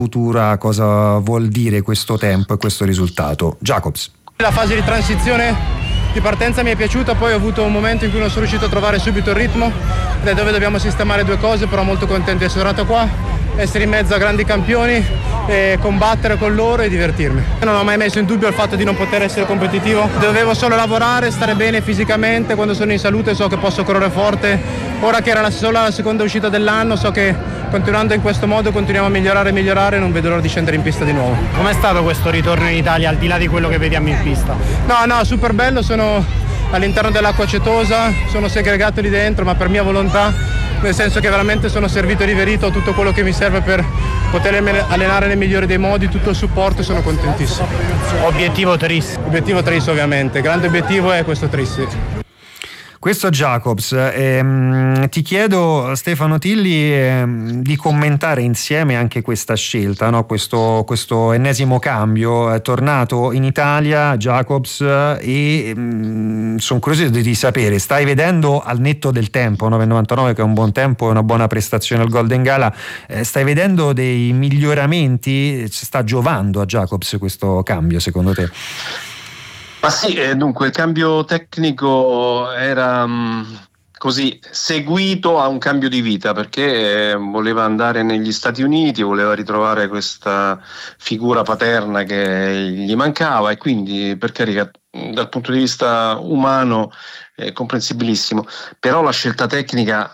futura, cosa vuol dire questo tempo e questo risultato. Jacobs. La fase di transizione di partenza mi è piaciuta, poi ho avuto un momento in cui non sono riuscito a trovare subito il ritmo, ed è dove dobbiamo sistemare due cose, però molto contento di essere arrivato qua, essere in mezzo a grandi campioni e combattere con loro e divertirmi. Non ho mai messo in dubbio il fatto di non poter essere competitivo, dovevo solo lavorare, stare bene fisicamente, quando sono in salute so che posso correre forte, ora che era solo la seconda uscita dell'anno so che continuando in questo modo continuiamo a migliorare, non vedo l'ora di scendere in pista di nuovo. Com'è stato questo ritorno in Italia, al di là di quello che vediamo in pista? No, super bello, sono all'interno dell'acqua acetosa, sono segregato lì dentro, ma per mia volontà, nel senso che veramente sono servito e riverito, ho tutto quello che mi serve per poter allenare nel migliore dei modi, tutto il supporto e sono contentissimo. Obiettivo Tris? Obiettivo Tris ovviamente, grande obiettivo è questo Tris. Questo Jacobs, ti chiedo Stefano Tilli di commentare insieme anche questa scelta, no? questo ennesimo cambio, è tornato in Italia Jacobs e sono curioso di sapere, stai vedendo al netto del tempo, 9,99 che è un buon tempo e una buona prestazione al Golden Gala, stai vedendo dei miglioramenti, sta giovando a Jacobs questo cambio secondo te? Ma sì, dunque il cambio tecnico era così seguito a un cambio di vita, perché voleva andare negli Stati Uniti, voleva ritrovare questa figura paterna che gli mancava e quindi, per carità, dal punto di vista umano è comprensibilissimo, però la scelta tecnica...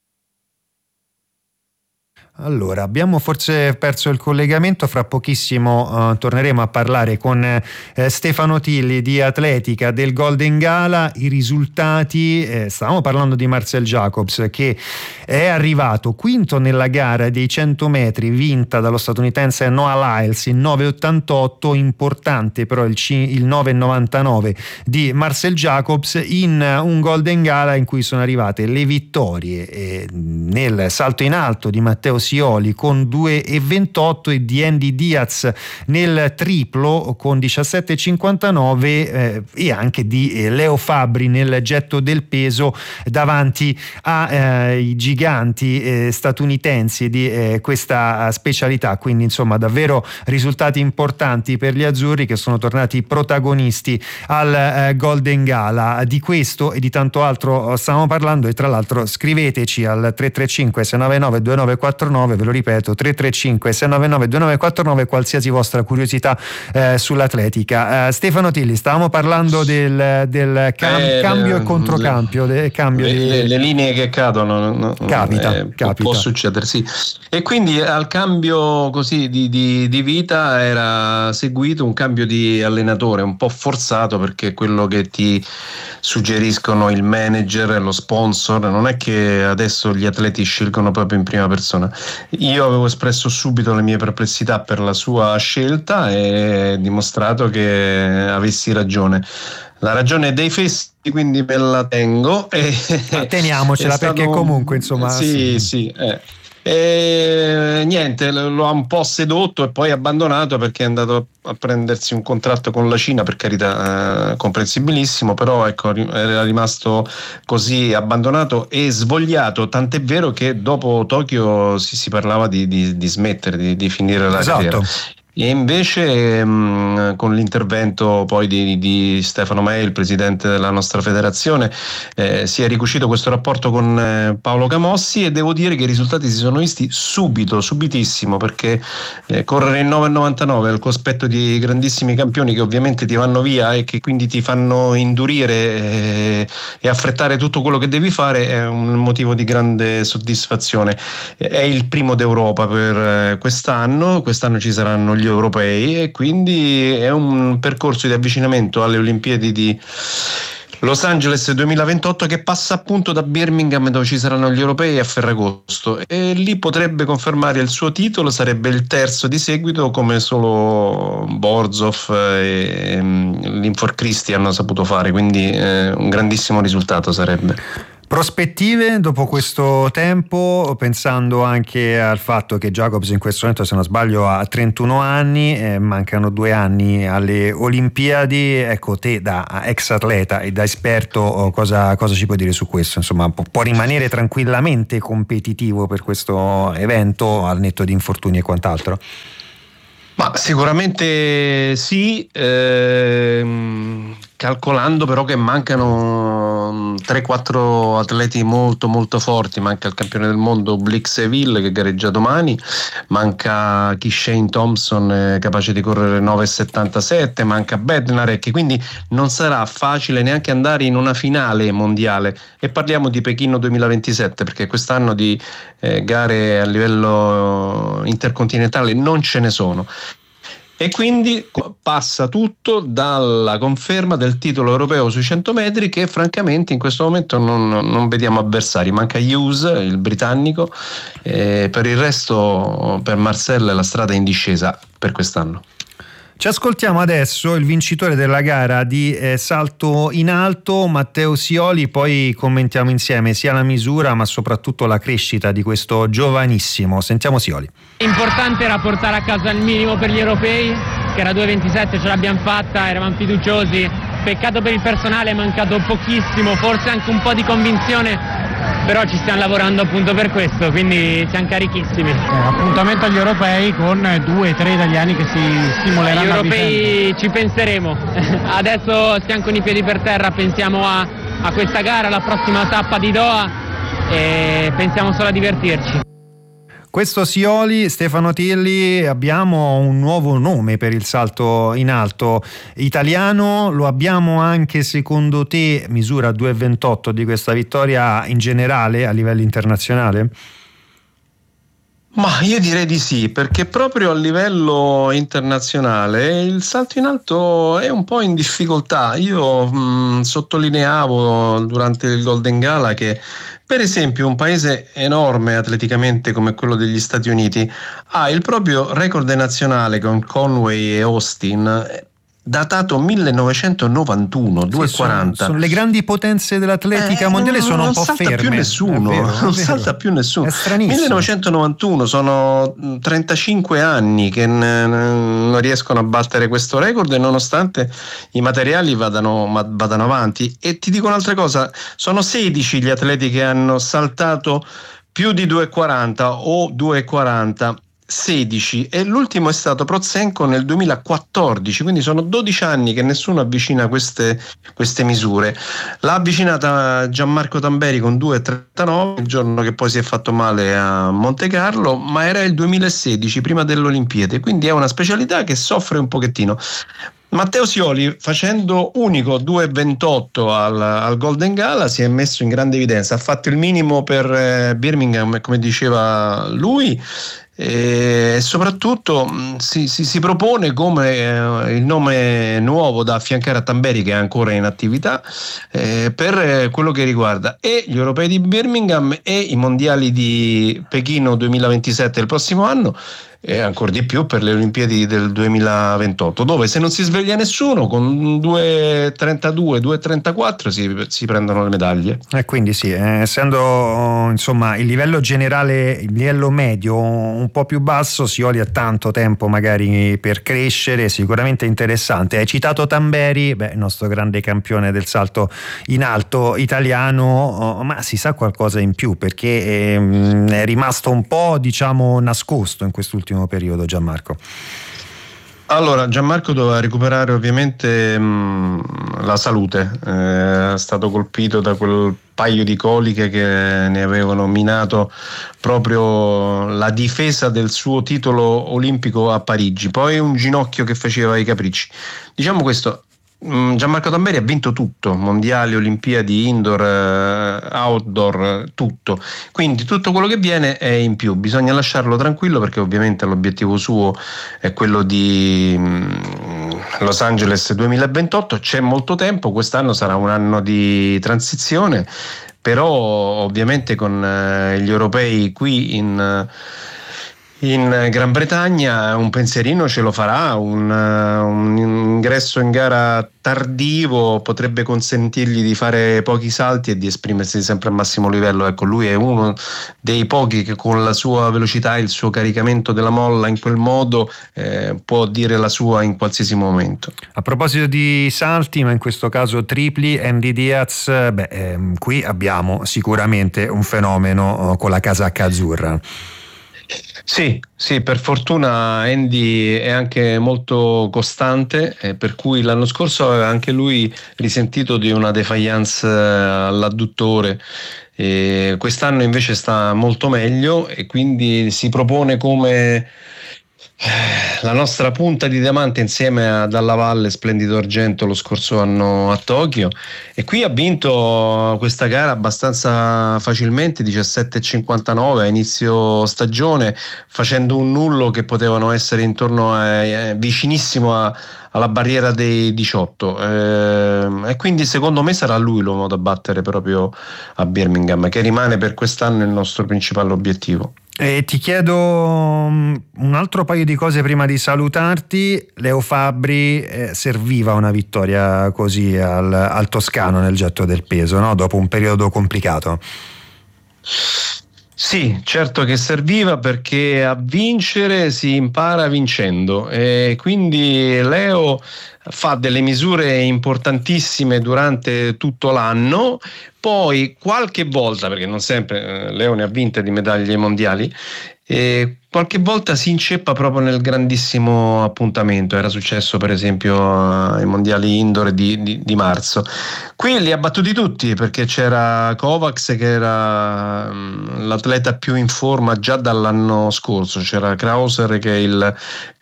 Allora, abbiamo forse perso il collegamento, fra pochissimo torneremo a parlare con Stefano Tilli di Atletica, del Golden Gala, i risultati, stavamo parlando di Marcel Jacobs che è arrivato quinto nella gara dei 100 metri vinta dallo statunitense Noah Lyles in 9,88, importante però il 9,99 di Marcel Jacobs in un Golden Gala in cui sono arrivate le vittorie nel salto in alto di Matteo Sioli con 2,28 e di Andy Diaz nel triplo con 17,59 e anche di Leo Fabbri nel getto del peso davanti ai giganti statunitensi di questa specialità, quindi insomma davvero risultati importanti per gli azzurri che sono tornati protagonisti al Golden Gala. Di questo e di tanto altro stiamo parlando e tra l'altro scriveteci al 335 699 2949, ve lo ripeto 335 699 2949 qualsiasi vostra curiosità sull'atletica. Stefano Tilli, stavamo parlando del cambio e controcambio, le linee che cadono, capita. Può succedere, sì. E quindi al cambio così di vita era seguito un cambio di allenatore un po' forzato, perché quello che ti suggeriscono il manager e lo sponsor non è che adesso gli atleti scelgono proprio in prima persona. Io avevo espresso subito le mie perplessità per la sua scelta e dimostrato che avessi ragione. La ragione dei fessi, quindi me la tengo. Teniamocela perché comunque insomma... Sì. E niente, lo ha un po' sedotto e poi abbandonato perché è andato a prendersi un contratto con la Cina, per carità, comprensibilissimo, però ecco, era rimasto così abbandonato e svogliato, tant'è vero che dopo Tokyo si parlava di smettere, di finire la carriera. E invece con l'intervento poi di Stefano Mei, il presidente della nostra federazione, si è ricucito questo rapporto con Paolo Camossi e devo dire che i risultati si sono visti subitissimo, perché correre in 9,99 al cospetto di grandissimi campioni che ovviamente ti vanno via e che quindi ti fanno indurire e affrettare tutto quello che devi fare è un motivo di grande soddisfazione. È il primo d'Europa per quest'anno ci saranno gli europei e quindi è un percorso di avvicinamento alle Olimpiadi di Los Angeles 2028 che passa appunto da Birmingham, dove ci saranno gli europei, a Ferragosto, e lì potrebbe confermare il suo titolo, sarebbe il terzo di seguito come solo Borzov e Linford Christie hanno saputo fare, quindi un grandissimo risultato sarebbe. Prospettive dopo questo tempo, pensando anche al fatto che Jacobs in questo momento, se non sbaglio, ha 31 anni, mancano 2 anni alle Olimpiadi. Ecco, te da ex atleta e da esperto cosa ci puoi dire su questo? Insomma, può rimanere tranquillamente competitivo per questo evento al netto di infortuni e quant'altro? Ma sicuramente sì, calcolando però che mancano 3-4 atleti molto molto forti. Manca il campione del mondo Blix-Seville che gareggia domani, manca Kishane Thompson capace di correre 9,77, manca Bednarek, quindi non sarà facile neanche andare in una finale mondiale, e parliamo di Pechino 2027 perché quest'anno di gare a livello intercontinentale non ce ne sono. E quindi passa tutto dalla conferma del titolo europeo sui 100 metri, che francamente in questo momento non vediamo avversari. Manca Hughes, il britannico, per il resto per Marcel la strada è in discesa per quest'anno. Ci ascoltiamo adesso il vincitore della gara di salto in alto, Matteo Sioli, poi commentiamo insieme sia la misura ma soprattutto la crescita di questo giovanissimo. Sentiamo Sioli. Importante era portare a casa il minimo per gli europei, che era 2,27, ce l'abbiamo fatta, eravamo fiduciosi. Peccato per il personale, è mancato pochissimo, forse anche un po' di convinzione, però ci stiamo lavorando appunto per questo, quindi siamo carichissimi. Appuntamento agli europei con 2-3 italiani che si stimoleranno. Agli europei ci penseremo, adesso stiamo con i piedi per terra, pensiamo a questa gara, alla prossima tappa di Doha, e pensiamo solo a divertirci. Questo Sioli, Stefano Tilli, abbiamo un nuovo nome per il salto in alto italiano, lo abbiamo anche secondo te, misura 2,28 di questa vittoria in generale a livello internazionale? Ma io direi di sì, perché proprio a livello internazionale il salto in alto è un po' in difficoltà. Io sottolineavo durante il Golden Gala che per esempio un paese enorme atleticamente come quello degli Stati Uniti ha il proprio record nazionale con Conway e Austin, datato 1991, 2,40. Sono le grandi potenze dell'atletica mondiale, sono un po' ferme. Non salta più nessuno. È stranissimo. 1991, sono 35 anni che non riescono a battere questo record, e nonostante i materiali vadano avanti. E ti dico un'altra cosa, sono 16 gli atleti che hanno saltato più di 2,40 o 2,40. 16, e l'ultimo è stato Prozenko nel 2014, quindi sono 12 anni che nessuno avvicina queste misure. L'ha avvicinata Gianmarco Tamberi con 2,39 il giorno che poi si è fatto male a Monte Carlo, ma era il 2016, prima delle Olimpiadi, quindi è una specialità che soffre un pochettino. Matteo Sioli, facendo unico 2,28 al Golden Gala, si è messo in grande evidenza, ha fatto il minimo per Birmingham, come diceva lui, e soprattutto si propone come il nome nuovo da affiancare a Tamberi, che è ancora in attività, per quello che riguarda e gli europei di Birmingham e i mondiali di Pechino 2027 il prossimo anno, e ancora di più per le Olimpiadi del 2028, dove se non si sveglia nessuno con 2,32, 2,34 si prendono le medaglie. Quindi sì, essendo insomma il livello generale, il livello medio un po' più basso, Sioli ha tanto tempo magari per crescere, sicuramente interessante. Hai citato Tamberi, il nostro grande campione del salto in alto italiano, ma si sa qualcosa in più, perché è rimasto un po', diciamo, nascosto in quest'ultimo periodo, Gianmarco? Allora, Gianmarco doveva recuperare ovviamente la salute, è stato colpito da quel paio di coliche che ne avevano minato proprio la difesa del suo titolo olimpico a Parigi, poi un ginocchio che faceva i capricci. Diciamo questo, Gianmarco Tamberi ha vinto tutto, mondiali, Olimpiadi, indoor, outdoor, tutto, quindi tutto quello che viene è in più, bisogna lasciarlo tranquillo, perché ovviamente l'obiettivo suo è quello di Los Angeles 2028, c'è molto tempo, quest'anno sarà un anno di transizione, però ovviamente con gli europei qui in in Gran Bretagna un pensierino ce lo farà, un ingresso in gara tardivo potrebbe consentirgli di fare pochi salti e di esprimersi sempre a massimo livello. Ecco, lui è uno dei pochi che con la sua velocità e il suo caricamento della molla in quel modo può dire la sua in qualsiasi momento. A proposito di salti, ma in questo caso tripli, Andy Diaz, qui abbiamo sicuramente un fenomeno con la casacca azzurra. Sì, per fortuna Andy è anche molto costante, per cui l'anno scorso aveva anche lui risentito di una defiance all'adduttore. Quest'anno invece sta molto meglio e quindi si propone come la nostra punta di diamante insieme a Dalla Valle, splendido argento lo scorso anno a Tokyo, e qui ha vinto questa gara abbastanza facilmente, 17,59 a inizio stagione, facendo un nullo che potevano essere intorno vicinissimo alla barriera dei 18, e quindi secondo me sarà lui l'uomo da battere proprio a Birmingham, che rimane per quest'anno il nostro principale obiettivo. E ti chiedo un altro paio di cose prima di salutarti. Leo Fabbri, serviva una vittoria così al toscano nel getto del peso, no? Dopo un periodo complicato. Sì, certo che serviva, perché a vincere si impara vincendo, e quindi Leo fa delle misure importantissime durante tutto l'anno. Poi qualche volta, perché non sempre Leo ne ha vinte di medaglie mondiali, qualche volta si inceppa proprio nel grandissimo appuntamento. Era successo per esempio ai mondiali indoor di marzo. Qui li ha battuti tutti, perché c'era Kovacs che era l'atleta più in forma già dall'anno scorso, c'era Krauser che è il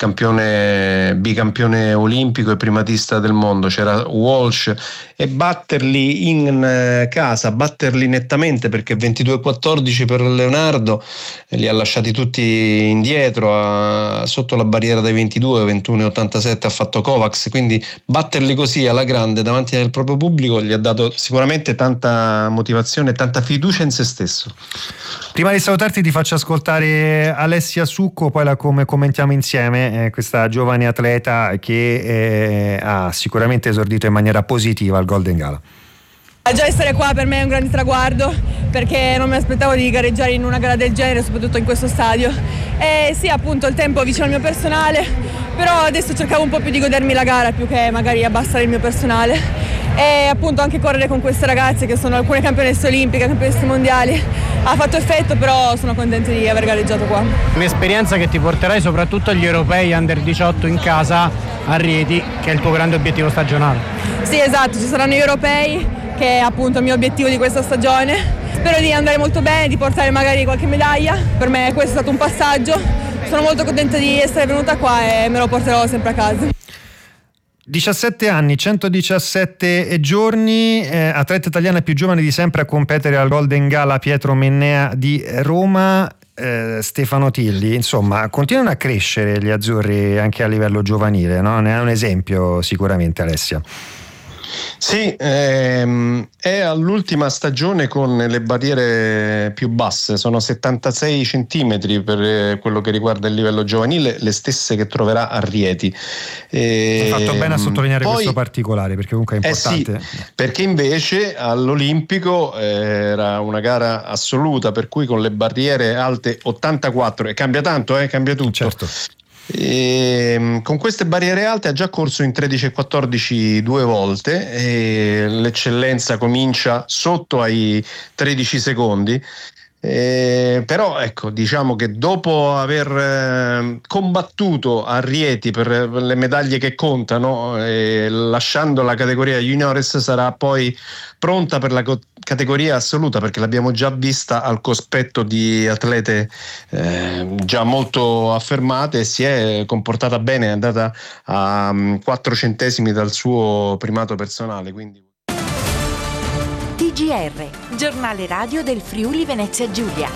bicampione olimpico e primatista del mondo, c'era Walsh, e batterli in casa, batterli nettamente, perché 22-14 per Leonardo li ha lasciati tutti indietro, sotto la barriera dei 22, 21,87 ha fatto Kovacs, quindi batterli così alla grande davanti al proprio pubblico gli ha dato sicuramente tanta motivazione e tanta fiducia in se stesso. Prima di salutarti ti faccio ascoltare Alessia Succo, poi la commentiamo insieme, questa giovane atleta che ha sicuramente esordito in maniera positiva al Golden Gala. Già essere qua per me è un grande traguardo, perché non mi aspettavo di gareggiare in una gara del genere, soprattutto in questo stadio. E sì, appunto il tempo è vicino al mio personale, però adesso cercavo un po' più di godermi la gara più che magari abbassare il mio personale, e appunto anche correre con queste ragazze che sono alcune campionesse olimpiche, campionesse mondiali, ha fatto effetto, però sono contenta di aver gareggiato qua. Un'esperienza che ti porterai soprattutto agli europei under 18 in casa a Rieti, che è il tuo grande obiettivo stagionale. Sì, esatto, ci saranno gli europei, che è appunto il mio obiettivo di questa stagione. Spero di andare molto bene, di portare magari qualche medaglia. Per me questo è stato un passaggio, sono molto contenta di essere venuta qua e me lo porterò sempre a casa. 17 anni, 117 giorni, atleta italiana più giovane di sempre a competere al Golden Gala Pietro Mennea di Roma. Stefano Tilli, insomma, continuano a crescere gli azzurri anche a livello giovanile, no? Ne è un esempio sicuramente, Alessia. Sì, è all'ultima stagione con le barriere più basse, sono 76 centimetri per quello che riguarda il livello giovanile, le stesse che troverà a Rieti. Hai fatto bene a sottolineare questo particolare, perché comunque è importante. Sì, perché invece all'Olimpico era una gara assoluta, per cui con le barriere alte 84, e cambia tanto, cambia tutto. Certo. E con queste barriere alte ha già corso in 13,14 2 volte, e l'eccellenza comincia sotto ai 13 secondi. Però ecco, diciamo che dopo aver combattuto a Rieti per le medaglie che contano, lasciando la categoria juniores, sarà poi pronta per la categoria assoluta, perché l'abbiamo già vista al cospetto di atlete già molto affermate, e si è comportata bene, è andata a 4 centesimi dal suo primato personale, quindi. TGR, giornale radio del Friuli Venezia Giulia.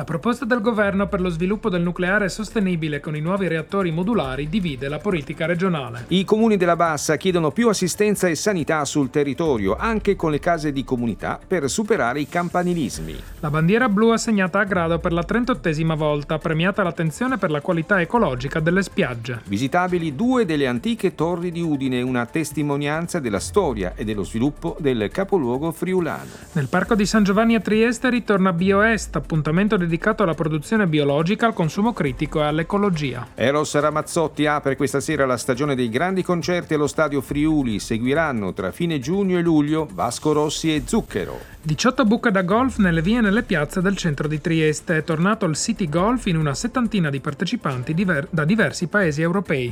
proposta del governo per lo sviluppo del nucleare sostenibile con i nuovi reattori modulari divide la politica regionale. I comuni della Bassa chiedono più assistenza e sanità sul territorio, anche con le case di comunità, per superare i campanilismi. La bandiera blu assegnata a Grado per la 38esima volta, premiata l'attenzione per la qualità ecologica delle spiagge. Visitabili 2 delle antiche torri di Udine, una testimonianza della storia e dello sviluppo del capoluogo friulano. Nel parco di San Giovanni a Trieste ritorna BioEst, appuntamento dedicato alla produzione biologica, al consumo critico e all'ecologia. Eros Ramazzotti apre questa sera la stagione dei grandi concerti allo Stadio Friuli. Seguiranno tra fine giugno e luglio Vasco Rossi e Zucchero. 18 buche da golf nelle vie e nelle piazze del centro di Trieste. È tornato il City Golf in una 70ina di partecipanti da diversi paesi europei.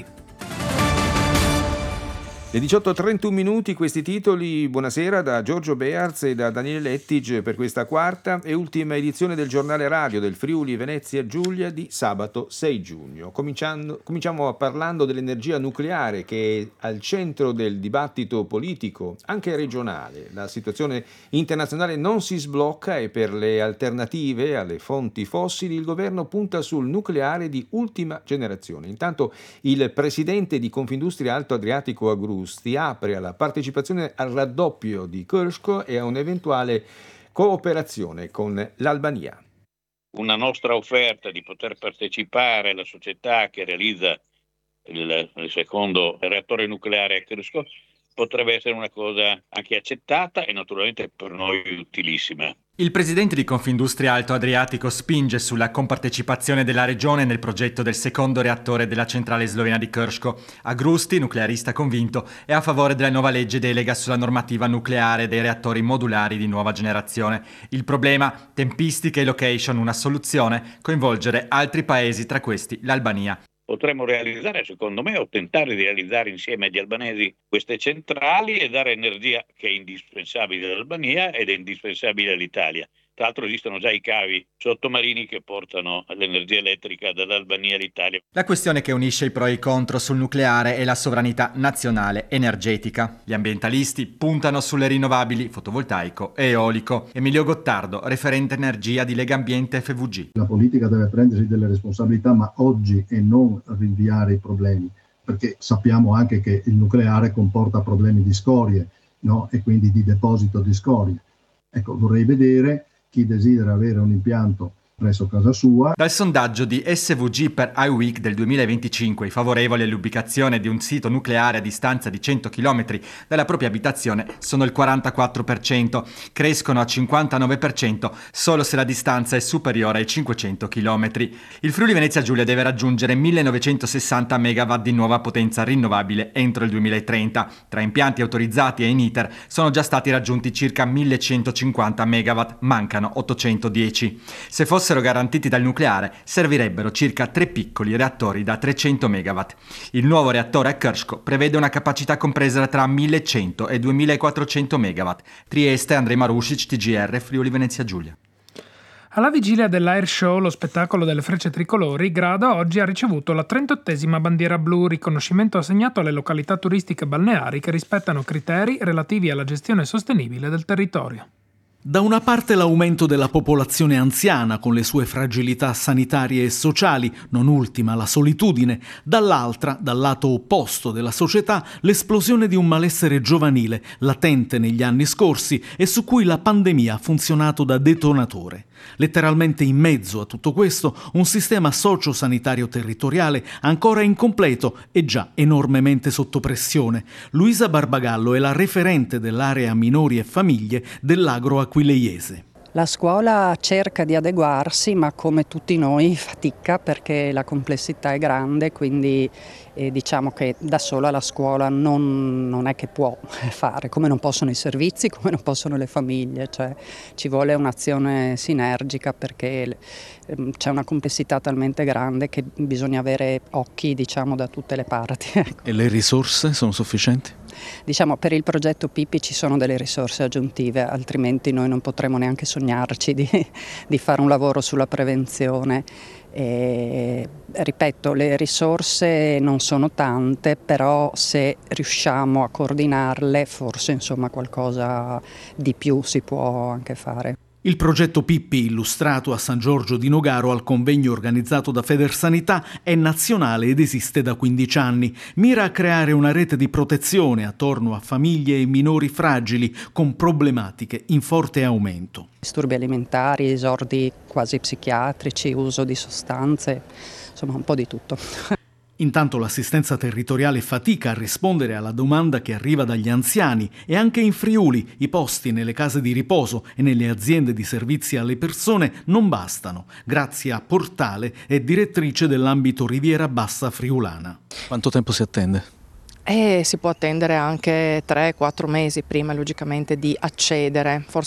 Le 18:31, questi titoli. Buonasera da Giorgio Bearz e da Daniele Lettig per questa quarta e ultima edizione del giornale radio del Friuli Venezia Giulia di sabato 6 giugno. Cominciamo parlando dell'energia nucleare, che è al centro del dibattito politico, anche regionale. La situazione internazionale non si sblocca e per le alternative alle fonti fossili il governo punta sul nucleare di ultima generazione. Intanto il presidente di Confindustria Alto Adriatico Agrusti apre alla partecipazione al raddoppio di Krško e a un'eventuale cooperazione con l'Albania. Una nostra offerta di poter partecipare alla società che realizza il secondo reattore nucleare a Krško potrebbe essere una cosa anche accettata e naturalmente per noi utilissima. Il presidente di Confindustria Alto Adriatico spinge sulla compartecipazione della regione nel progetto del secondo reattore della centrale slovena di Krško. Agrusti, nuclearista convinto, è a favore della nuova legge delega sulla normativa nucleare dei reattori modulari di nuova generazione. Il problema? Tempistiche e location, una soluzione? Coinvolgere altri paesi, tra questi l'Albania. Potremmo realizzare, secondo me, o tentare di realizzare insieme agli albanesi queste centrali e dare energia che è indispensabile all'Albania ed è indispensabile all'Italia. Tra l'altro esistono già i cavi sottomarini che portano l'energia elettrica dall'Albania all'Italia. La questione che unisce i pro e i contro sul nucleare è la sovranità nazionale energetica. Gli ambientalisti puntano sulle rinnovabili, fotovoltaico e eolico. Emilio Gottardo, referente energia di Legambiente FVG. La politica deve prendersi delle responsabilità, ma oggi, e non rinviare i problemi, perché sappiamo anche che il nucleare comporta problemi di scorie, no? E quindi di deposito di scorie. Ecco, vorrei vedere chi desidera avere un impianto presso casa sua. Dal sondaggio di SVG per iWeek del 2025, i favorevoli all'ubicazione di un sito nucleare a distanza di 100 km dalla propria abitazione sono il 44%, crescono a 59% solo se la distanza è superiore ai 500 km. Il Friuli Venezia Giulia deve raggiungere 1960 MW di nuova potenza rinnovabile entro il 2030. Tra impianti autorizzati e in iter sono già stati raggiunti circa 1150 MW, mancano 810. Se fossero garantiti dal nucleare, servirebbero circa 3 piccoli reattori da 300 MW. Il nuovo reattore a Krško prevede una capacità compresa tra 1100 e 2400 MW. Trieste, Andrej Marušić, TGR, Friuli Venezia Giulia. Alla vigilia dell'Air Show, lo spettacolo delle frecce tricolori, Grado oggi ha ricevuto la 38esima bandiera blu, riconoscimento assegnato alle località turistiche balneari che rispettano criteri relativi alla gestione sostenibile del territorio. Da una parte l'aumento della popolazione anziana con le sue fragilità sanitarie e sociali, non ultima la solitudine, dall'altra, dal lato opposto della società, l'esplosione di un malessere giovanile, latente negli anni scorsi e su cui la pandemia ha funzionato da detonatore. Letteralmente in mezzo a tutto questo, un sistema socio-sanitario territoriale ancora incompleto e già enormemente sotto pressione. Luisa Barbagallo è la referente dell'area minori e famiglie dell'Agro Aquileiese. La scuola cerca di adeguarsi, ma come tutti noi fatica perché la complessità è grande, quindi diciamo che da sola la scuola non è che può fare, come non possono i servizi, come non possono le famiglie, cioè ci vuole un'azione sinergica perché c'è una complessità talmente grande che bisogna avere occhi, diciamo, da tutte le parti. E le risorse sono sufficienti? Diciamo, per il progetto Pippi ci sono delle risorse aggiuntive, altrimenti noi non potremo neanche sognarci di fare un lavoro sulla prevenzione. E, ripeto, le risorse non sono tante, però se riusciamo a coordinarle forse insomma qualcosa di più si può anche fare. Il progetto Pippi, illustrato a San Giorgio di Nogaro al convegno organizzato da Federsanità, è nazionale ed esiste da 15 anni. Mira a creare una rete di protezione attorno a famiglie e minori fragili con problematiche in forte aumento. Disturbi alimentari, esordi quasi psichiatrici, uso di sostanze, insomma un po' di tutto. Intanto l'assistenza territoriale fatica a rispondere alla domanda che arriva dagli anziani e anche in Friuli i posti nelle case di riposo e nelle aziende di servizi alle persone non bastano. Grazia Portale è direttrice dell'ambito Riviera Bassa friulana. Quanto tempo si attende? Si può attendere anche 3-4 mesi prima, logicamente, di accedere. Forse